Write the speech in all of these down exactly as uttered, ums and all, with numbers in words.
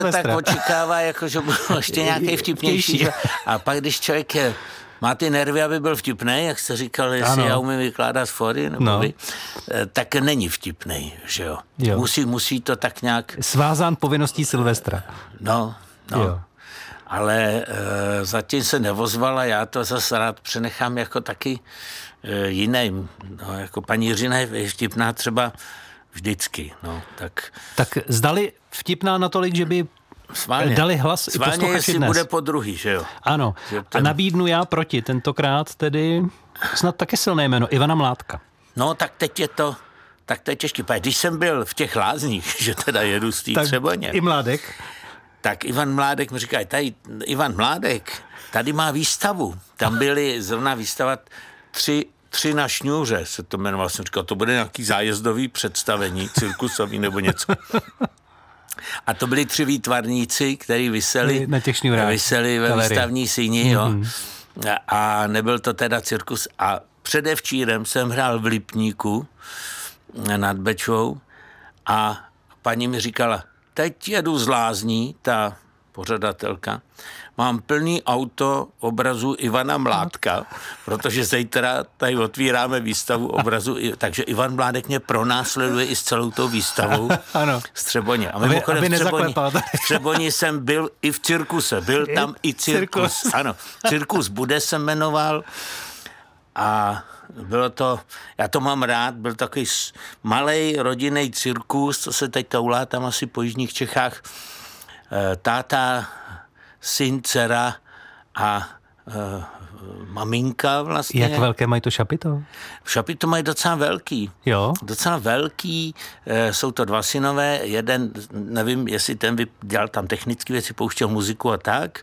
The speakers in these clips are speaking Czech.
tak očekává, jako, že byl ještě nějaký vtipnější. Že? A pak, když člověk je, má ty nervy, aby byl vtipnej, jak jste říkal, jestli ano. já umím vykládat fóry, nebo no. vy, tak není vtipnej, že jo. jo. Musí, musí to tak nějak... Svázán povinností Silvestra. No, no. Jo. Ale e, zatím se nevozval a já to zase rád přenechám jako taky e, jiným. No, jako paní Jiřina je vtipná třeba vždycky. No, tak... tak zdali vtipná natolik, že by Sválně. dali hlas Sválně, i posluchači jestli dnes. bude po druhý, že jo? Ano. Ten... A nabídnu já proti. Tentokrát tedy snad taky silné jméno. Ivana Mládka. No, tak teď je to... Tak to je těžký. Když jsem byl v těch Lázních, že teda jedu z té Třeboně. I Mládek. Tak Ivan Mládek mi říká, tady Ivan Mládek, tady má výstavu. Tam byly zrovna výstavat tři, tři na šňůře, se to jmenovalo. Jsem říkal, to bude nějaký zájezdový představení, cirkusový nebo něco. A to byli tři výtvarníci, kteří viseli, na těch šňůrách, viseli ve galerii. Výstavní síni. Mm-hmm. Jo. A nebyl to teda cirkus. A předevčírem jsem hrál v Lipníku nad Bečvou a paní mi říkala, teď jedu z Lázní, ta pořadatelka, mám plný auto obrazu Ivana Mládka, protože zítra tady otvíráme výstavu obrazu, takže Ivan Mládek mě pronásleduje i s celou tou výstavou ano. z Třeboně. A aby, mimochodem aby v Třeboni, v Třeboni jsem byl i v cirkuse, byl tam i cirkus. cirkus. Ano, cirkus Bude se jmenoval a bylo to, já to mám rád, byl takový malej rodinný cirkus, co se teď toulá tam asi po jižních Čechách. Táta, syn, dcera a e, maminka vlastně. Jak velké mají to šapito? Šapito mají docela velký. Jo? Docela velký, e, jsou to dva synové, jeden, nevím, jestli ten dělal tam technické věci, pouštěl muziku a tak.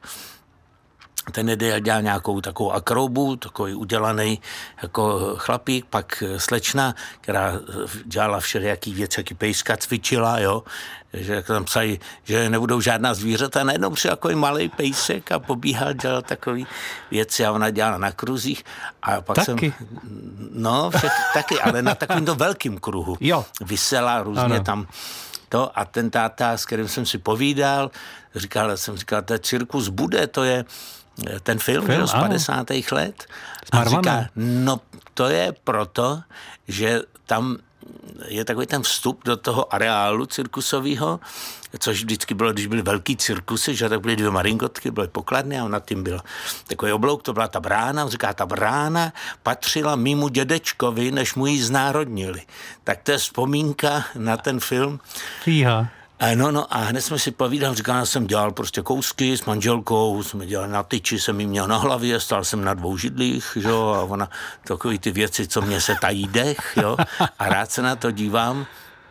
Ten jde dělal nějakou takovou akrobu, takový udělaný jako chlapík, pak slečna, která dělala všelijaký věci, jaký pejska cvičila, jo, že tam psají, že nebudou žádná zvířata, najednou přijel takový malý pejsek a pobíhal, dělal takový věci a ona dělala na kruzích. A pak taky? Jsem, no, však, taky, ale na takovýmto velkým kruhu. Jo. Vysela různě ano. tam to a ten táta, s kterým jsem si povídal, říkal, jsem říkal, to je cirkus Bude, to je ten film, film z padesátých let. A říká, no to je proto, že tam je takový ten vstup do toho areálu cirkusového, což vždycky bylo, když byly velký cirkusy, že tak byly dvě maringotky, byly pokladny a nad tím byl takový oblouk, to byla ta brána. On říká, ta brána patřila mýmu dědečkovi, než mu ji znárodnili. Tak to je vzpomínka na ten film. Fíha. No, no a hned jsme si povídali, říkal, jsem dělal prostě kousky s manželkou, jsme dělali na tyči, jsem jí měl na hlavě, stál jsem na dvou židlích, jo, a ona takový ty věci, co mě se tají dech, jo, a rád se na to dívám.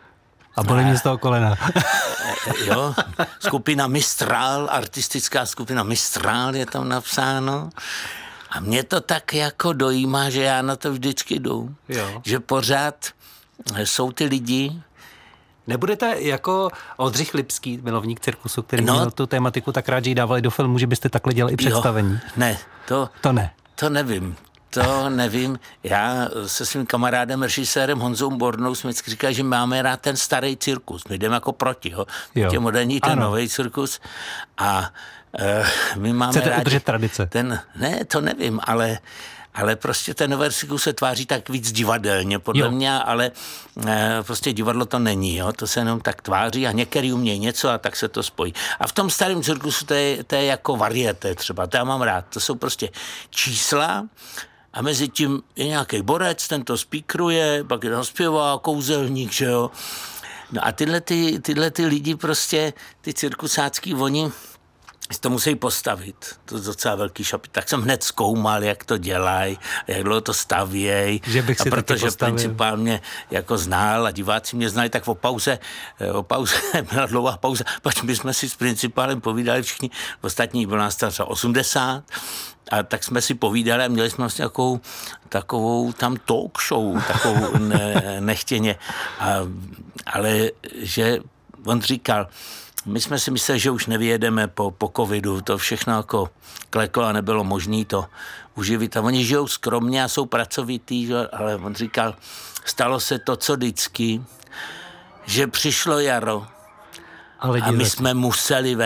A bolí mě z toho kolena. Jo, skupina Mistral, artistická skupina Mistral je tam napsáno. A mě to tak jako dojímá, že já na to vždycky jdu. Jo. Že pořád jsou ty lidi. Nebudete jako Oldřich Lipský, milovník cirkusu, který no, měl tu tématiku tak rád, že ji dávali do filmu, že byste takhle dělali i představení? Jo, ne, to, to ne. To nevím. To nevím. Já se svým kamarádem, režisérem Honzou Bornou jsme vždycky říkali, že máme rád ten starý cirkus. My jdeme jako proti, ho. Tě moderní, ten nový cirkus. A uh, my máme Chcete rádi... udržet tradice? Ten, ne, to nevím, ale... Ale prostě ten nový cirkus se tváří tak víc divadelně, podle jo. mě, ale e, prostě divadlo to není, jo? To se jenom tak tváří a některý umějí něco a tak se to spojí. A v tom starém cirkusu to je, to je jako varieté třeba, to já mám rád, to jsou prostě čísla a mezi tím je nějaký borec, ten to spíkruje, pak je tam zpěvá, kouzelník, že jo. No a tyhle, ty, tyhle ty lidi prostě, ty cirkusácký, oni to musí postavit, to je docela velký šapit. Tak jsem hned zkoumal, jak to dělají, jak dlouho to stavějí. Že bych si a protože postavil. principál mě jako znal a diváci mě znali, tak o pauze, o pauze byla dlouhá pauza, pak my jsme si s principálem povídali všichni, ostatní bylo nás tam třeba osmdesát, a tak jsme si povídali a měli jsme vlastně takovou, takovou tam talk show, takovou ne, nechtěně. A, ale že on říkal, my jsme si mysleli, že už nevyjedeme po, po covidu, to všechno jako kleklo a nebylo možné to uživit. A oni žijou skromně a jsou pracovitý, ale on říkal, stalo se to, co vždycky, že přišlo jaro A, a my jsme museli